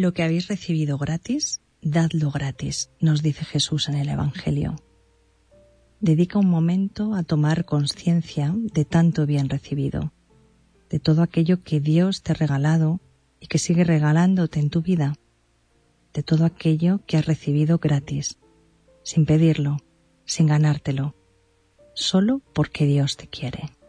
Lo que habéis recibido gratis, dadlo gratis, nos dice Jesús en el Evangelio. Dedica un momento a tomar conciencia de tanto bien recibido, de todo aquello que Dios te ha regalado y que sigue regalándote en tu vida, de todo aquello que has recibido gratis, sin pedirlo, sin ganártelo, solo porque Dios te quiere.